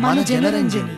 మన జనరంజని.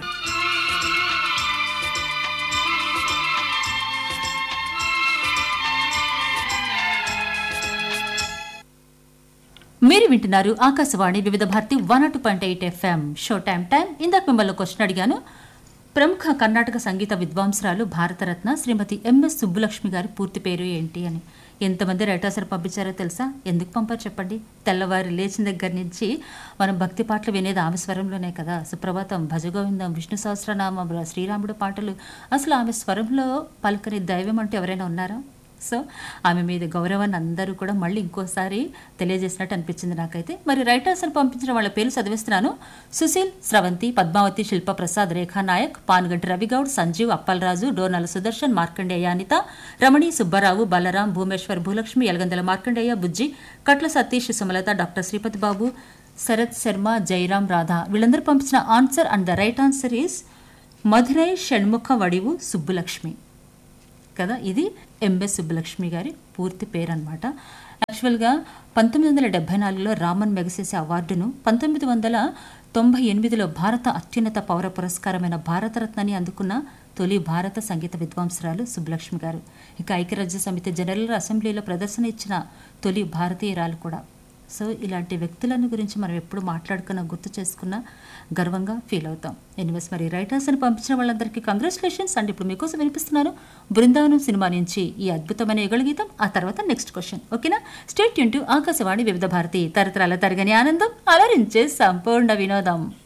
మీరు వింటున్నారు ఆకాశవాణి వివిధ భారతి 102.8 FM షో టైం. ఇందాక మిమ్మల్ని క్వశ్చన్ అడిగాను. ప్రముఖ కర్ణాటక సంగీత విద్వాంసురాలు భారతరత్న శ్రీమతి ఎంఎస్ సుబ్బులక్ష్మి గారి పూర్తి పేరు ఏంటి అని. ఎంతమంది రైటర్స్ పంపించారో తెలుసా? ఎందుకు పంపారు చెప్పండి? తెల్లవారు లేచిన దగ్గర నుంచి మనం భక్తి పాటలు వినేది ఆమె స్వరంలోనే కదా. సుప్రభాతం, భజగోవిందం, విష్ణు సహస్రనామం, శ్రీరాముడు పాటలు. అసలు ఆమె స్వరంలో పలుకని దైవం అంటే ఎవరైనా ఉన్నారా? సో ఆమె మీద గౌరవాన్ని అందరూ కూడా మళ్ళీ ఇంకోసారి తెలియజేసినట్టు అనిపించింది నాకైతే. మరి రైటర్స్ అని పంపించిన వాళ్ళ పేర్లు చదివిస్తున్నాను. సుశీల్, స్రవంతి, పద్మావతి, శిల్ప ప్రసాద్, రేఖా నాయక్, పానుగంటి రవిగౌడ్, సంజీవ్, అప్పలరాజు, డోనాల సుదర్శన్, మార్కండేయ అనిత, రమణి, సుబ్బారావు, బలరాం, భూమేశ్వర్, భూలక్ష్మి, ఎలగందల మార్కండేయ, బుజ్జి, కట్ల సతీష్, సుమలత, డాక్టర్ శ్రీపతి బాబు, శరత్ శర్మ, జయరాం, రాధా. వీళ్ళందరూ పంపించిన answer and the right answer is Madurai Shanmukha Vadivu Subbulakshmi కదా. ఇది ఎంఎస్ సుబ్బులక్ష్మి గారి పూర్తి పేరు అనమాట. యాక్చువల్గా 1974లో రామన్ మెగసెసే అవార్డును, 1998లో భారత అత్యున్నత పౌర పురస్కారమైన భారతరత్నని అందుకున్న తొలి భారత సంగీత విద్వాంసురాలు సుబ్బులక్ష్మి గారు. ఇక ఐక్యరాజ్య సమితి జనరల్ అసెంబ్లీలో ప్రదర్శన ఇచ్చిన తొలి భారతీయురాలు కూడా. సో ఇలాంటి వ్యక్తులను గురించి మనం ఎప్పుడు మాట్లాడుకున్నా, గుర్తు చేసుకున్నా గర్వంగా ఫీల్ అవుతాం. ఎనివేస్, మరి రైటర్స్ అని పంపించిన వాళ్ళందరికీ కంగ్రాచులేషన్స్. అండ్ ఇప్పుడు మీకోసం వినిపిస్తున్నాను బృందావనం సినిమా నుంచి ఈ అద్భుతమైన యుగళ గీతం. ఆ తర్వాత నెక్స్ట్ క్వశ్చన్. ఓకేనా? స్టేట్ ట్యూన్ టు ఆకాశవాణి వివిధ భారతి, తరతరాల తరగని ఆనందం, అలరించే సంపూర్ణ వినోదం.